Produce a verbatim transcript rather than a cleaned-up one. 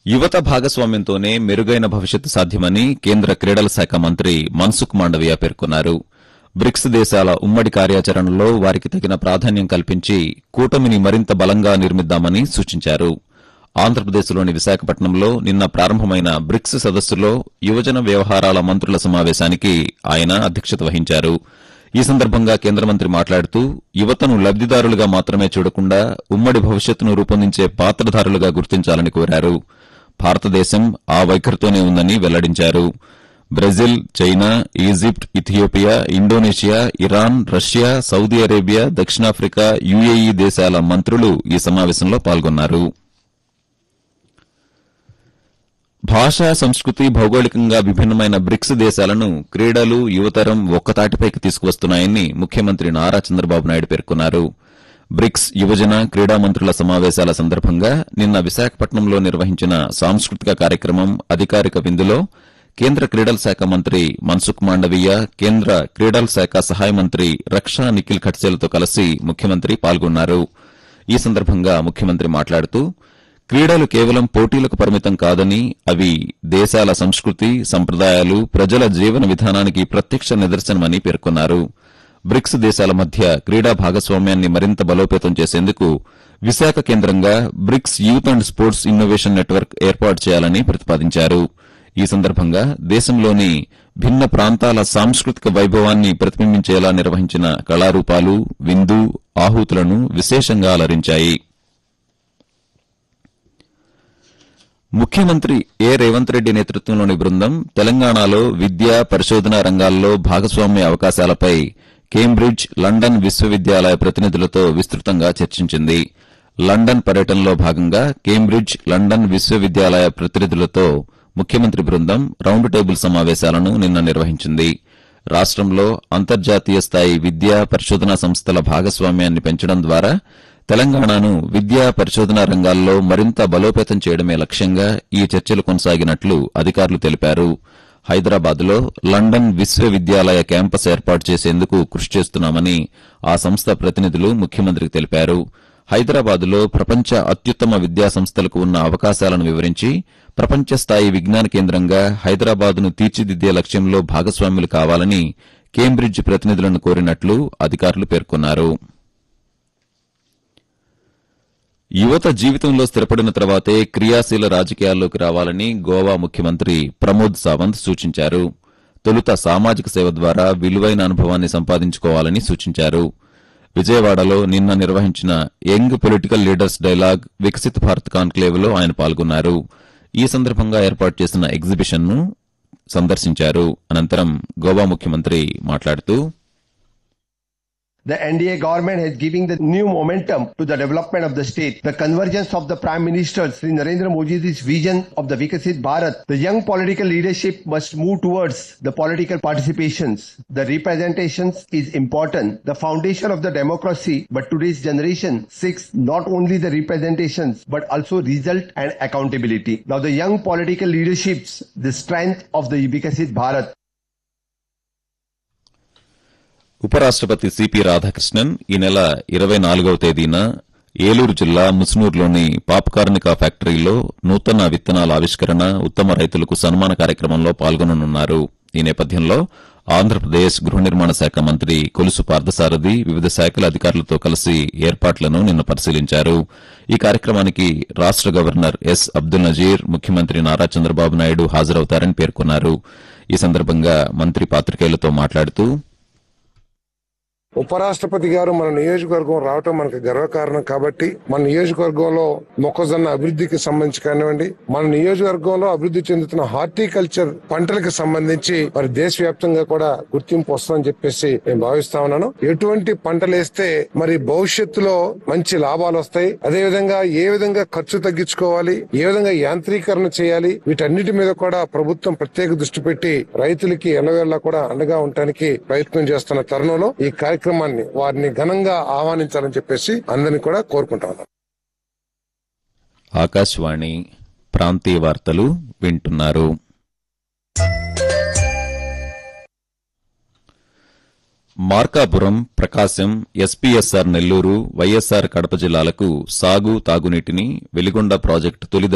యువత భాగస్వామ్యంతోనే మెరుగైన భవిష్యత్తు సాధ్యమని కేంద్ర క్రీడల శాఖ మంత్రి మన్సుఖ్ మాండవీయ పేర్కొన్నారు. బ్రిక్స్ దేశాల ఉమ్మడి కార్యాచరణలో వారికి తగిన ప్రాధాన్యం కల్పించి కూటమిని మరింత బలంగా నిర్మిద్దామని సూచించారు. ఆంధ్రప్రదేశ్లోని విశాఖపట్నంలో నిన్న ప్రారంభమైన బ్రిక్స్ సదస్సులో యువజన వ్యవహారాల మంత్రుల సమావేశానికి ఆయన అధ్యక్షత వహించారు. ఈ సందర్భంగా కేంద్ర మంత్రి మాట్లాడుతూ యువతను లబ్దిదారులుగా మాత్రమే చూడకుండా ఉమ్మడి భవిష్యత్తును రూపొందించే పాత్రధారులుగా గుర్తించాలని కోరారు. భారతదేశం ఆ వైఖరితోనే ఉందని వెల్లడించారు. Brazil, China, Egypt, Ethiopia, Indonesia, Iran, Russia, Saudi Arabia, దక్షిణాఫ్రికా, యుఏఈ దేశాల మంత్రులు ఈ సమావేశంలో పాల్గొన్నారు. భాష, సంస్కృతి, భౌగోళికంగా విభిన్నమైన బ్రిక్స్ దేశాలను క్రీడలు, యువతరం ఒక్కతాటిపైకి తీసుకువస్తున్నాయని ముఖ్యమంత్రి నారా చంద్రబాబు నాయుడు పేర్కొన్నారు. బ్రిక్స్ యువజన క్రీడా మంత్రుల సమావేశాల సందర్భంగా నిన్న విశాఖపట్నంలో నిర్వహించిన సాంస్కృతిక కార్యక్రమం అధికారిక విందులో కేంద్ర క్రీడల శాఖ మంత్రి మన్సుఖ్ మాండవీయ, కేంద్ర క్రీడల శాఖ సహాయ మంత్రి రక్షా నిఖిల్ ఖడ్సేలతో కలిసి ముఖ్యమంత్రి పాల్గొన్నారు. ఈ సందర్భంగా ముఖ్యమంత్రి మాట్లాడుతూ క్రీడలు కేవలం పోటీలకు పరిమితం కాదని అవి దేశాల సంస్కృతి, సంప్రదాయాలు, ప్రజల జీవన విధానానికి ప్రత్యక్ష నిదర్శనమని పేర్కొన్నారు. బ్రిక్స్ దేశాల మధ్య క్రీడా భాగస్వామ్యాన్ని మరింత బలోపేతం చేసేందుకు విశాఖ కేంద్రంగా bricks youth and sports innovation network ఏర్పాటు చేయాలని ప్రతిపాదించారు. ఈ సందర్భంగా దేశంలోని భిన్న ప్రాంతాల సాంస్కృతిక వైభవాన్ని ప్రతిబింబించేలా నిర్వహించిన కళారూపాలు, విందు, ఆహూతులను విశేషంగా అలరించాయి. ముఖ్యమంత్రి ఏ రేవంత్ రెడ్డి నేతృత్వంలోని బృందం తెలంగాణలో విద్య, పరిశోధన రంగాల్లో భాగస్వామ్య అవకాశాలపై కేంబ్రిడ్జ్, లండన్ విశ్వవిద్యాలయ ప్రతినిధులతో విస్తృతంగా చర్చించింది. లండన్ పర్యటనలో భాగంగా కేంబ్రిడ్జ్, లండన్ విశ్వవిద్యాలయ ప్రతినిధులతో ముఖ్యమంత్రి బృందం రౌండ్ టేబుల్ సమావేశాలను నిన్న నిర్వహించింది. రాష్టంలో అంతర్జాతీయ స్థాయి విద్యా, పరిశోధనా సంస్థల భాగస్వామ్యాన్ని పెంచడం ద్వారా తెలంగాణను విద్యా, పరిశోధనా రంగాల్లో మరింత బలోపేతం చేయడమే లక్ష్యంగా ఈ చర్చలు కొనసాగినట్లు అధికారులు తెలిపారు. హైదరాబాద్లో లండన్ విశ్వవిద్యాలయ క్యాంపస్ ఏర్పాటు చేసేందుకు కృషి చేస్తున్నామని ఆ సంస్థ ప్రతినిధులు ముఖ్యమంత్రికి తెలిపారు. హైదరాబాద్లో ప్రపంచ అత్యుత్తమ విద్యా సంస్థలకు ఉన్న అవకాశాలను వివరించి ప్రపంచ స్థాయి విజ్ఞాన కేంద్రంగా హైదరాబాద్ను తీర్చిదిద్దే లక్ష్యంలో భాగస్వాములు కావాలని కేంబ్రిడ్జ్ ప్రతినిధులను కోరినట్లు అధికారులు పేర్కొన్నారు. యువత జీవితంలో స్థిరపడిన తర్వాతే క్రియాశీల రాజకీయాల్లోకి రావాలని గోవా ముఖ్యమంత్రి ప్రమోద్ సావంత్ సూచించారు. తొలుత సామాజిక సేవ ద్వారా విలువైన అనుభవాన్ని సంపాదించుకోవాలని సూచించారు. విజయవాడలో నిన్న నిర్వహించిన young political leaders dialogue Viksit Bharat కాన్క్లేవ్లో ఆయన పాల్గొన్నారు. ఈ సందర్భంగా ఏర్పాటు చేసిన ఎగ్జిబిషన్ను సందర్శించారు. అనంతరం గోవా ముఖ్యమంత్రి మాట్లాడుతూ The N D A government has given the new momentum to the development of the state. The convergence of the Prime Minister Shri Narendra Modi's vision of the Vikasit Bharat. The young political leadership must move towards the political participations. The representations is important. The foundation of the democracy, but today's generation seeks not only the representations but also result and accountability. Now the young political leaderships, the strength of the Vikasit Bharat. ఉపరాష్టపతి CP Radhakrishnan ఈ నెల ఇరవై నాలుగవ తేదీన ఏలూరు జిల్లా ముసునూరులోని పాపకార్మిక ఫ్యాక్టరీలో నూతన విత్తనాల ఆవిష్కరణ, ఉత్తమ రైతులకు సన్మాన కార్యక్రమంలో పాల్గొననున్నారు. ఈ నేపథ్యంలో ఆంధ్రప్రదేశ్ గృహ నిర్మాణ శాఖ మంత్రి కొలుసు పార్థసారథి వివిధ శాఖల అధికారులతో కలిసి ఏర్పాట్లను నిన్న పరిశీలించారు. ఈ కార్యక్రమానికి రాష్ట గవర్నర్ ఎస్ అబ్దుల్ నజీర్, ముఖ్యమంత్రి నారా చంద్రబాబు నాయుడు హాజరవుతారని పేర్కొన్నారు. ఈ సందర్భంగా మంత్రి పాత్రికేయులతో మాట్లాడుతూ ఉపరాష్ట్రపతి గారు మన నియోజకవర్గం రావటం మనకు గర్వకారణం. కాబట్టి మన నియోజకవర్గంలో మొక్కజొన్న అభివృద్ధికి సంబంధించి కానివ్వండి, మన నియోజకవర్గంలో అభివృద్ధి చెందుతున్న హార్టికల్చర్ పంటలకు సంబంధించి మరి దేశవ్యాప్తంగా కూడా గుర్తింపు వస్తుందని చెప్పేసి నేను భావిస్తా ఉన్నాను. ఎటువంటి పంటలు వేస్తే మరి భవిష్యత్తులో మంచి లాభాలు వస్తాయి, అదేవిధంగా ఏ విధంగా ఖర్చు తగ్గించుకోవాలి, ఏ విధంగా యాంత్రీకరణ చేయాలి, వీటన్నిటి మీద కూడా ప్రభుత్వం ప్రత్యేక దృష్టి పెట్టి రైతులకి ఎల్లవేళలా కూడా అండగా ఉండటానికి ప్రయత్నం చేస్తున్న తరుణంలో ఈ కార్యక్రమం కార్యక్రమాన్ని వారిని ఘనంగా ఆహ్వానించాలని చెప్పేసి అందరినీ కూడా కోరుకుంటా ఉన్నాను. ఆకాశవాణి ప్రాంతీయ వార్తలు వింటున్నారు. మార్కాపురం, ప్రకాశం, ఎస్పీఎస్ఆర్ నెల్లూరు, వైఎస్ఆర్ కడప జిల్లాలకు సాగు, తాగునీటిని వెలిగొండ ప్రాజెక్టు తొలి